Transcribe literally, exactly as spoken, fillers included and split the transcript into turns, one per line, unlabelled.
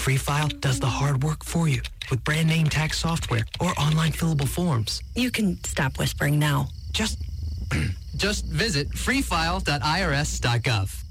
Free File does the hard work for you with brand name tax software or online fillable forms.
You can stop whispering now.
Just, just visit free file dot I R S dot gov.